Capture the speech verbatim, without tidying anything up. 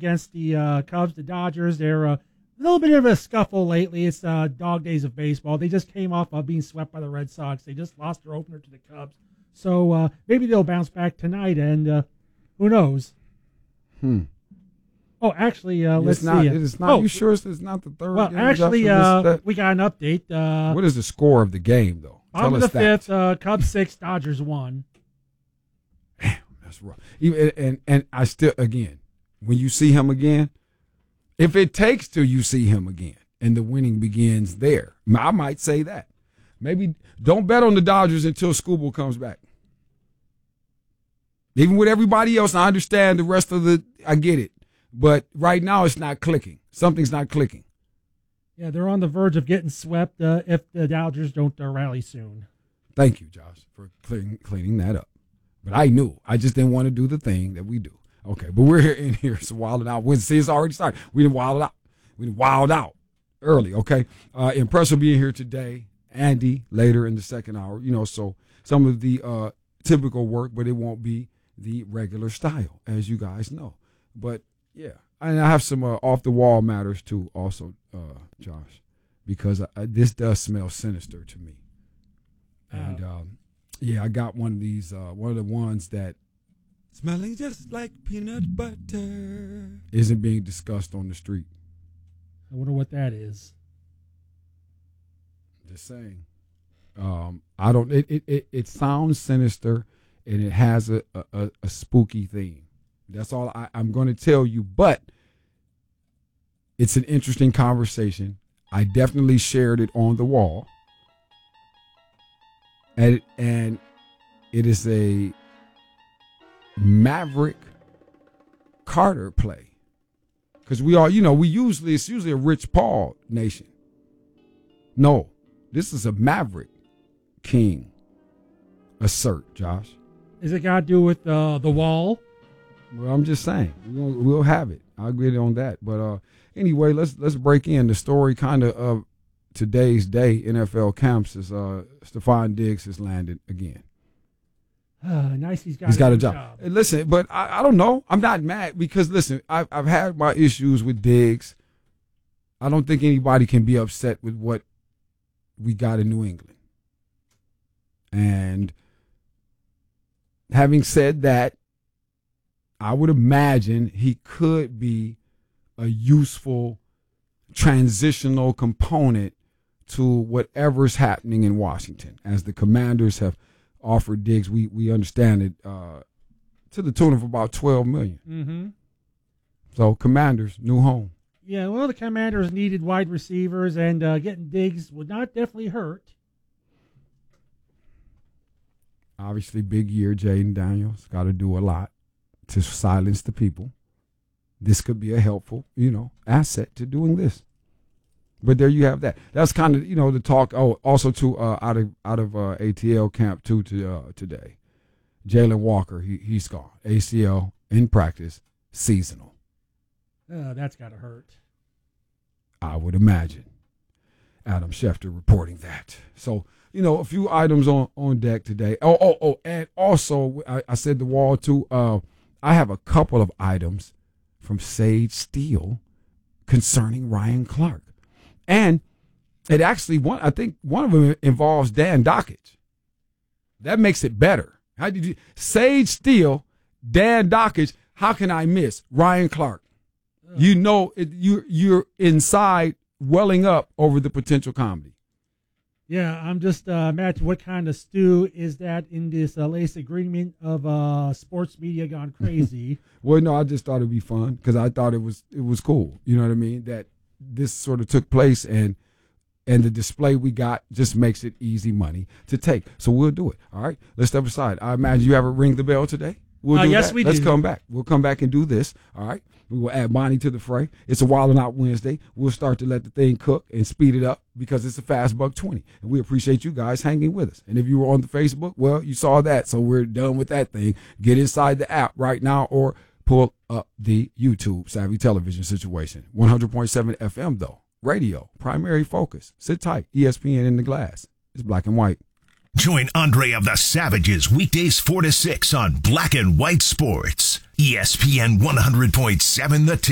against the uh, Cubs. The Dodgers, they're uh, a little bit of a scuffle lately. It's uh, dog days of baseball. They just came off of being swept by the Red Sox. They just lost their opener to the Cubs. So uh, maybe they'll bounce back tonight, and uh, who knows? Hmm. Oh, actually, uh, let's it's not, see. It is not. Oh, you sure it's, it's not the third? Well, game, actually, Joshua? uh, This- that- we got an update. Uh, what is the score of the game, though? bottom Tell of us the that. fifth, uh, Cubs six, Dodgers one. That's rough. Even, and and I still, again, when you see him again, if it takes till you see him again and the winning begins there, I might say that. Maybe don't bet on the Dodgers until Scooble comes back. Even with everybody else, I understand the rest of the, I get it. But right now it's not clicking. Something's not clicking. Yeah, they're on the verge of getting swept uh, if the Dodgers don't uh, rally soon. Thank you, Josh, for clearing, cleaning that up. But I knew. I just didn't want to do the thing that we do. Okay, but we're here in here. It's wilding out. Wednesday is already started. We didn't wild out. We didn't wild out early, okay? Uh, Impress will be here today. Andy later in the second hour. You know, so some of the uh, typical work, but it won't be the regular style, as you guys know. But, yeah. And I have some uh, off-the-wall matters, too, also, uh, Josh, because I, I, this does smell sinister to me. And, um, yeah, I got one of these, uh, one of the ones that smelling just like peanut butter isn't being discussed on the street. I wonder what that is. Just saying. Um, I don't, it, it, it, it sounds sinister and it has a, a, a spooky theme. That's all I, I'm going to tell you, but it's an interesting conversation. I definitely shared it on the wall. And, and it is a Maverick Carter play. Because we are, you know, we usually, it's usually a Rich Paul nation. No, this is a Maverick King assert, Josh. Is it got to do with uh, the wall? Well, I'm just saying, we'll, we'll have it. I'll agree on that. But uh, anyway, let's let's break in. The story kind of of today's day, N F L camps, is uh, Stephon Diggs has landed again. Uh, nice, he's got, he's got a, a job. job. Hey, listen, but I, I don't know. I'm not mad because, listen, I've, I've had my issues with Diggs. I don't think anybody can be upset with what we got in New England. And having said that, I would imagine he could be a useful transitional component to whatever's happening in Washington. As the Commanders have offered Diggs, we we understand it uh, to the tune of about twelve million dollars. Mm-hmm. So Commanders, new home. Yeah, well, the Commanders needed wide receivers, and uh, getting Diggs would not definitely hurt. Obviously, big year, Jaden Daniels. Got to do a lot to silence the people. This could be a helpful, you know, asset to doing this. But there you have that. That's kind of, you know, the talk. Oh, also to uh, out of out of uh, A T L camp too to, uh, today. Jalen Walker, he he's gone. A C L in practice, seasonal. Uh, that's got to hurt. I would imagine. Adam Schefter reporting that. So, you know, a few items on, on deck today. Oh, oh, oh, and also, I, I said the wall too. Uh, I have a couple of items from Sage Steele concerning Ryan Clark. And it actually, one I think one of them involves Dan Dockage. That makes it better. How did you, Sage Steele, Dan Dockage, how can I miss Ryan Clark? Uh, you know, it, you, you're inside welling up over the potential comedy. Yeah, I'm just uh, imagining what kind of stew is that in this uh, latest agreement of uh, sports media gone crazy. Well, no, I just thought it'd be fun because I thought it was it was cool. You know what I mean? That this sort of took place and and the display we got just makes it easy money to take. So we'll do it. All right, let's step aside. I imagine you have a ring the bell today. We'll uh, do yes, that. we Let's do. come back. We'll come back and do this. All right. We will add Bonnie to the fray. It's a Wild and Out Wednesday. We'll start to let the thing cook and speed it up because it's a fast buck twenty. And we appreciate you guys hanging with us. And if you were on the Facebook, well, you saw that. So we're done with that thing. Get inside the app right now or pull up the YouTube Savvy Television situation. one hundred point seven F M, though. Radio, primary focus. Sit tight. E S P N in the glass. It's black and white. Join Andre of the Savages weekdays four to six on Black and White Sports. E S P N one hundred point seven The